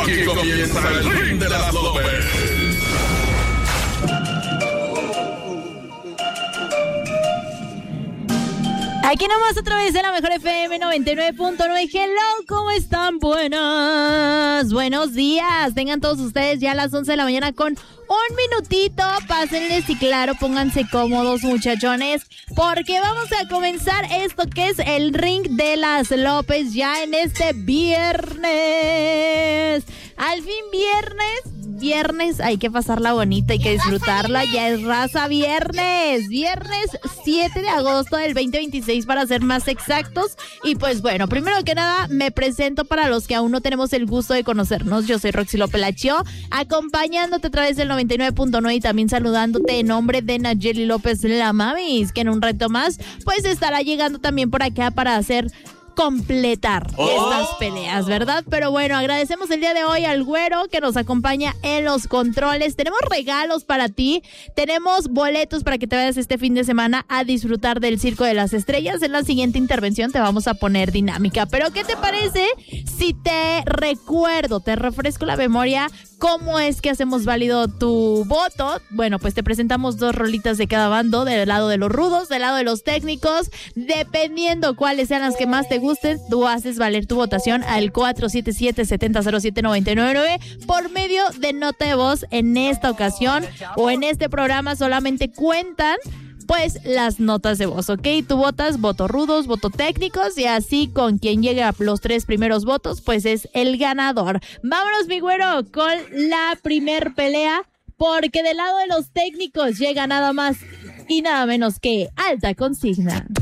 Aquí comienza el ring de las López. Aquí nomás a través de la Mejor FM 99.9. Hello, ¿cómo están? Buenos días. Tengan todos ustedes ya a las 11 de la mañana con un minutito. Pásenles y claro, pónganse cómodos, muchachones, porque vamos a comenzar esto que es el ring de las López ya en este viernes. Al fin viernes, hay que pasarla bonita, hay que disfrutarla, ya es raza viernes 7 de agosto del 2026 para ser más exactos. Y pues bueno, primero que nada me presento para los que aún no tenemos el gusto de conocernos. Yo soy Roxy López Lachio, acompañándote a través del 99.9 y también saludándote en nombre de Nayeli López la Mamis, que en un reto más pues estará llegando también por acá para completar estas peleas, ¿verdad? Pero bueno, agradecemos el día de hoy al Güero que nos acompaña en los controles. Tenemos regalos para ti, tenemos boletos para que te vayas este fin de semana a disfrutar del Circo de las Estrellas. En la siguiente intervención te vamos a poner dinámica. Pero ¿qué te parece si te refresco la memoria? ¿Cómo es que hacemos válido tu voto? Bueno, pues te presentamos 2 rolitas de cada bando, del lado de los rudos, del lado de los técnicos. Dependiendo cuáles sean las que más te gusten, tú haces valer tu votación al 477-7007-999 por medio de nota de voz. En esta ocasión o en este programa solamente cuentan pues las notas de voz, ¿ok? Tú votas voto rudos, voto técnicos y así con quien llegue a los 3 primeros votos, pues es el ganador. Vámonos, mi güero, con la primer pelea, porque del lado de los técnicos llega nada más y nada menos que Alta Consigna.